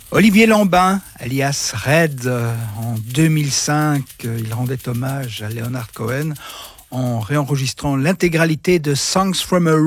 Olivier Lambin, alias Red, en 2005, il rendait hommage à Leonard Cohen en réenregistrant l'intégralité de Songs from a